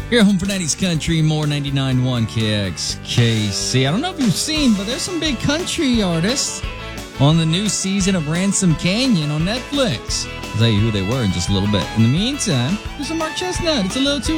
Here at Home for 90s Country, more 99.1 KXKC. I don't know if you've seen, but there's some big country artists on the new season of Ransom Canyon on Netflix. I'll tell you who they were in just a little bit. In the meantime, here's some Mark Chestnut. It's a little too